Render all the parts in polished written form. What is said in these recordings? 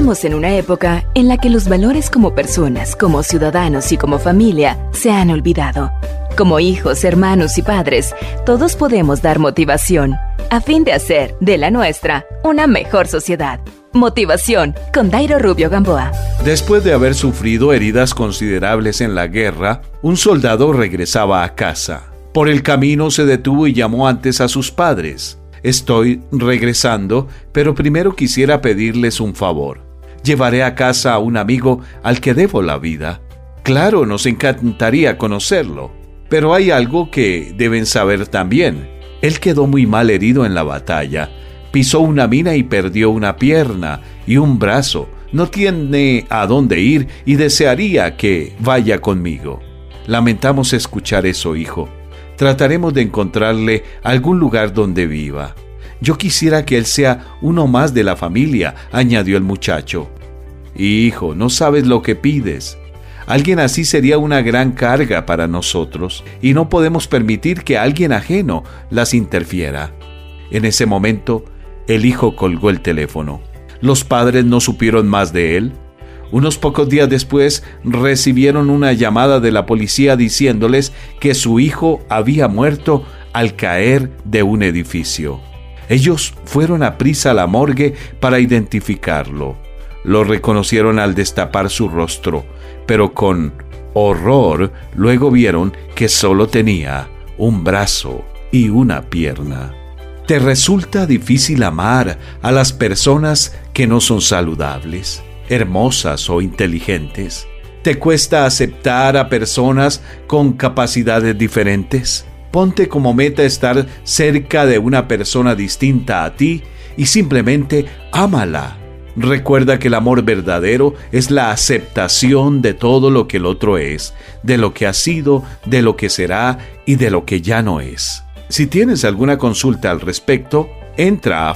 Vivimos en una época en la que los valores como personas, como ciudadanos y como familia se han olvidado. Como hijos, hermanos y padres, todos podemos dar motivación a fin de hacer de la nuestra una mejor sociedad. Motivación con Dairo Rubio Gamboa. Después de haber sufrido heridas considerables en la guerra, un soldado regresaba a casa. Por el camino se detuvo y llamó antes a sus padres. Estoy regresando, pero primero quisiera pedirles un favor. Llevaré a casa a un amigo al que debo la vida. Claro, nos encantaría conocerlo, pero hay algo que deben saber también. Él quedó muy mal herido en la batalla. Pisó una mina y perdió una pierna y un brazo. No tiene a dónde ir y desearía que vaya conmigo. Lamentamos escuchar eso, hijo. Trataremos de encontrarle algún lugar donde viva. Yo quisiera que él sea uno más de la familia, añadió el muchacho. Hijo, no sabes lo que pides. Alguien así sería una gran carga para nosotros, y no podemos permitir que alguien ajeno las interfiera. En ese momento, el hijo colgó el teléfono. Los padres no supieron más de él. Unos pocos días después recibieron una llamada de la policía diciéndoles que su hijo había muerto al caer de un edificio. Ellos fueron aprisa a la morgue para identificarlo. Lo reconocieron al destapar su rostro, pero con horror luego vieron que solo tenía un brazo y una pierna. ¿Te resulta difícil amar a las personas que no son saludables, hermosas o inteligentes? ¿Te cuesta aceptar a personas con capacidades diferentes? Ponte como meta estar cerca de una persona distinta a ti y simplemente ámala. Recuerda que el amor verdadero es la aceptación de todo lo que el otro es, de lo que ha sido, de lo que será y de lo que ya no es. Si tienes alguna consulta al respecto, entra a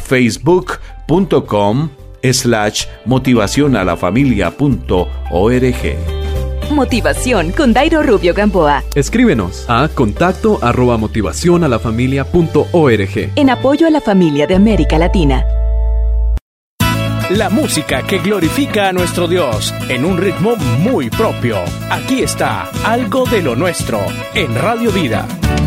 facebook.com/motivacionalafamilia.org. Motivación con Dairo Rubio Gamboa. Escríbenos a contacto@motivacionalafamilia.org. En apoyo a la familia de América Latina. La música que glorifica a nuestro Dios en un ritmo muy propio. Aquí está Algo de lo Nuestro en Radio Vida.